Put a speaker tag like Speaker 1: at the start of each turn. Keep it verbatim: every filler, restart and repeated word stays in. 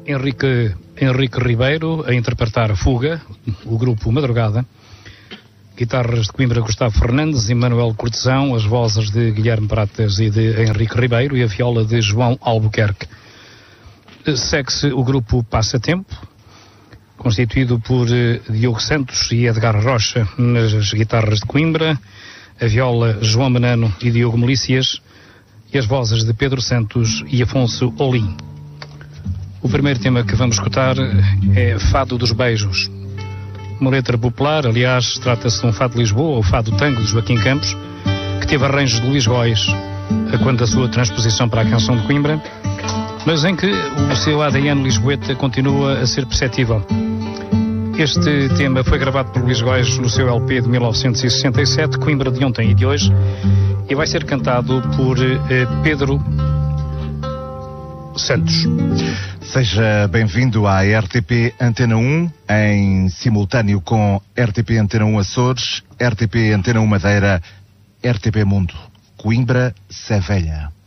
Speaker 1: Henrique, Henrique Ribeiro a interpretar Fuga, o grupo Madrugada. Guitarras de Coimbra, Gustavo Fernandes e Manuel Cortesão, as vozes de Guilherme Pratas e de Henrique Ribeiro e a viola de João Albuquerque. Segue-se o grupo Passatempo, constituído por Diogo Santos e Edgar Rocha nas guitarras de Coimbra, a viola João Menano e Diogo Melícias e as vozes de Pedro Santos e Afonso Olim. O primeiro tema que vamos escutar é Fado dos Beijos. Uma letra popular, aliás, trata-se de um fado de Lisboa, ou fado tango de Joaquim Campos, que teve arranjos de Luís Góis, a quando da sua transposição para a canção de Coimbra, mas em que o seu A D N lisboeta continua a ser perceptível. Este tema foi gravado por Luís Góis no seu L P de mil novecentos e sessenta e sete, Coimbra de ontem e de hoje, e vai ser cantado por eh, Pedro Santos.
Speaker 2: Seja bem-vindo à R T P Antena um, em simultâneo com R T P Antena um Açores, R T P Antena um Madeira, R T P Mundo, Coimbra, Sevilha.